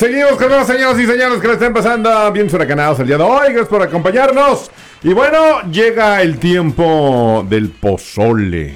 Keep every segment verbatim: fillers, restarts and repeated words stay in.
Seguimos con los señoras y señores que le estén pasando bien huracanados el día de hoy. Gracias por acompañarnos. Y bueno, llega el tiempo del pozole.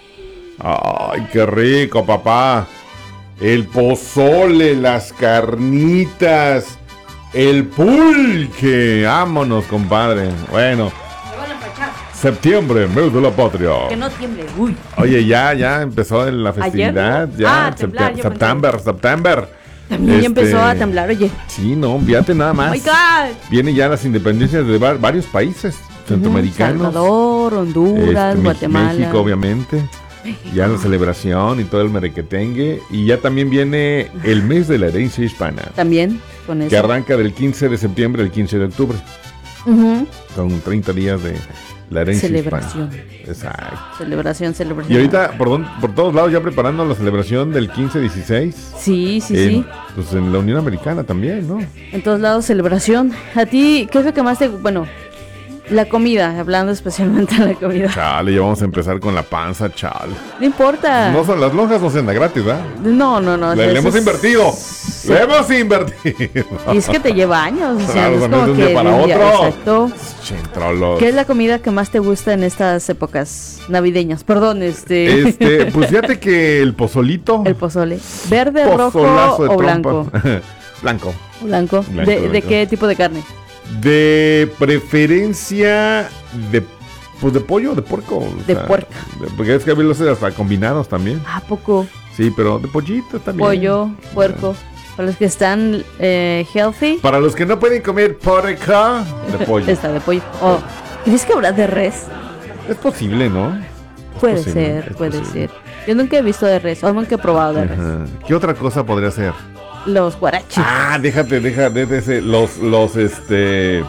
Ay, qué rico, papá. El pozole, las carnitas, el pulque. Vámonos, compadre. Bueno, septiembre, mes de la patria. Que no tiemble, uy. Oye, ya, ya empezó la festividad. ¿Ayer? Ya, Ah, temblar, septiembre, yo septiembre, septiembre. También Este, empezó a temblar, oye. Sí, no, fíjate nada más. Oh my God. Vienen ya las independencias de va- varios países centroamericanos. Salvador, Honduras, Este, Me- Guatemala. México, obviamente. Ya la celebración y todo el merequetengue. Y ya también viene el mes de la herencia hispana, También con eso. que arranca del quince de septiembre al quince de octubre. Ujú. Son treinta días de la herencia Celebración. hispana. Exacto. Celebración, celebración. Y ahorita por, don- por todos lados ya preparando la celebración del quince dieciséis. Sí, sí, en, sí. Pues en la Unión Americana también, ¿no? En todos lados celebración. ¿A ti qué es lo que más te... Bueno, la comida, hablando especialmente de la comida. Chale, ya vamos a empezar con la panza, chale. No importa. No son, las lonjas no se andan gratis, ¿verdad? No, no, no. Le, le eso hemos es- invertido. Le hemos invertido. Y es que te lleva años. O sea, Claro, no es no es como de un que día para de un día- otro. Exacto. Chentrolos. ¿Qué es la comida que más te gusta en estas épocas navideñas? Perdón, este... Este, pues fíjate que el pozolito. El pozole. ¿Verde, rojo pozolazo de o trompa. blanco? Blanco. ¿O blanco? Blanco, ¿De, de blanco. qué tipo de carne? De preferencia de, pues de pollo o de puerco. o De sea, puerco. de- porque es que a veces hasta combinados también. ¿A poco? Sí, pero de pollito también. Pollo, puerco. Para los que están eh, healthy, Para los que no pueden comer puerco, de pollo. está de pollo. Oh, ¿crees que habrá de res? Es posible, ¿no? Es Puede posible, ser, es puede posible. ser. Yo nunca he visto de res, o nunca he probado de res. Ajá. ¿Qué otra cosa podría ser? Los guarachis. Ah, déjate, déjate, déjate, los, los, este,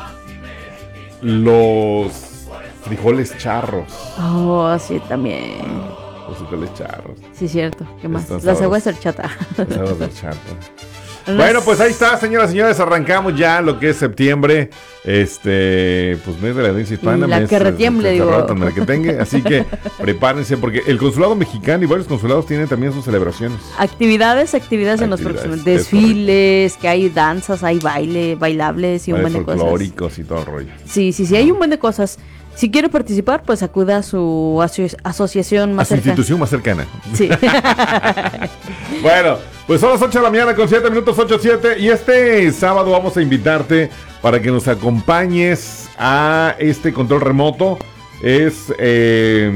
los frijoles charros. Oh, sí, también. Los frijoles charros. Sí, cierto. ¿Qué más? Están La cebolla sabrosos. horchata. Los huevos de charro. Bueno, pues ahí está, señoras y señores, arrancamos ya lo que es septiembre, este, pues mes de la herencia hispana, Y la mes, que retiemble, este, digo. rato en el que tenga, así que prepárense porque el consulado mexicano y varios consulados tienen también sus celebraciones. Actividades, actividades en los Actividades, próximos. es Desfiles, que hay danzas, hay baile, bailables y un Hay buen de cosas. folclóricos y todo el rollo. Sí, sí, sí, hay un buen de cosas. Si quiere participar, pues acuda a su aso- asociación A más su cercana. institución más cercana. Sí. Bueno, pues son las ocho de la mañana con siete minutos, ocho siete. Y este sábado vamos a invitarte para que nos acompañes a este control remoto. Es eh,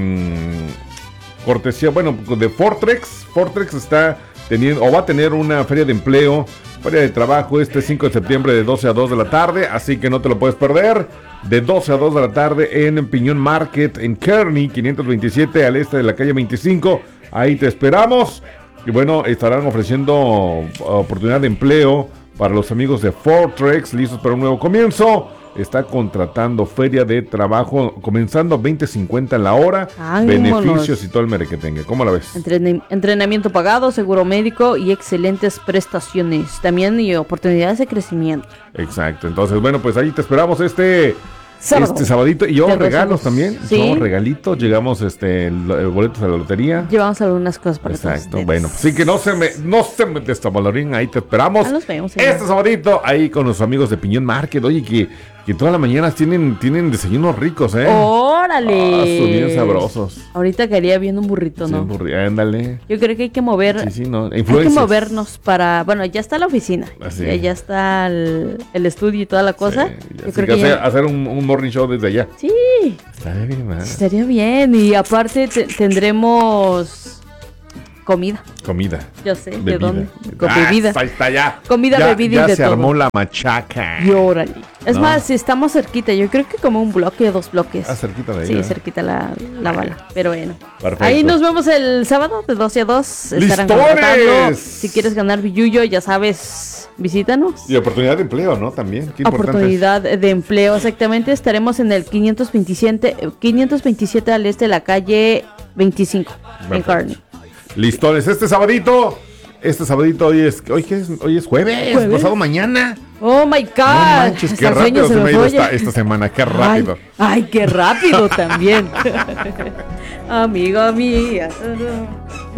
cortesía, bueno, de Fortrex. Fortrex está teniendo, o va a tener una feria de empleo, feria de trabajo este cinco de septiembre de doce a dos de la tarde. Así que no te lo puedes perder. De doce a dos de la tarde en Piñón Market en Kearney, quinientos veintisiete al este de la calle veinticinco. Ahí te esperamos. Y bueno, estarán ofreciendo oportunidad de empleo para los amigos de Fortrex, listos para un nuevo comienzo. Está contratando feria de trabajo, comenzando a veinte cincuenta en la hora. Ay, beneficios vámonos. y todo el merequetengue. ¿Cómo la ves? Entren- entrenamiento pagado, seguro médico y excelentes prestaciones. También y oportunidades de crecimiento. Exacto. Entonces, bueno, pues ahí te esperamos este... Sábado. Este sabadito. Y llevamos De doce a regalos dos. también. Sí. Llevamos regalitos. Llegamos este, el, el boletos de la lotería. Llevamos algunas cosas para todos Exacto, ustedes. bueno, así que no se me, no se me destabalorín, ahí te esperamos. Ah, nos vemos, señor. este sabadito, ahí con los amigos de Piñón Market, oye, que, que todas las mañanas tienen, tienen desayunos ricos, ¿eh? ¡Órale! Ah, son bien sabrosos. Ahorita quería viendo un burrito, Sí, ¿no? burri- ándale. Yo creo que hay que mover... Sí, sí, no, Hay que influencers. movernos para... Bueno, ya está la oficina. Así. Ya, ya está el, el estudio y toda la cosa. Sí, Yo así creo que que hacer, ya- hacer un, un morning show desde allá. Sí, Está bien, man. estaría bien. Y aparte te- tendremos comida. Comida. Yo sé, ¿de Bebida. dónde? Con Ah, bebida. Ahí está ya. Comida, ya, bebida y ya de se todo. armó la machaca. Y órale. Es No. más, si estamos cerquita, yo creo que como un bloque, dos bloques. Ah, cerquita de ahí. Sí, ¿verdad? cerquita la, la bala. Pero bueno. Perfecto. Ahí nos vemos el sábado de doce a dos. Estarán ¡Listones! contratando. Si quieres ganar billuyo, ya sabes, visítanos. Y oportunidad de empleo, ¿no? También. Qué importante es. Oportunidad de empleo, exactamente. Estaremos en el quinientos veintisiete, quinientos veintisiete al este de la calle veinticinco, en Perfecto. Kearney. Listones, este sabadito, este sabadito hoy es, hoy qué es, hoy es jueves, ¿Jueves? pasado mañana. Oh my God. No manches, qué Hasta el rápido sueño se me ha ido fue, esta, oye. esta semana, qué Ay, rápido. ay, qué rápido también. Amigo mía.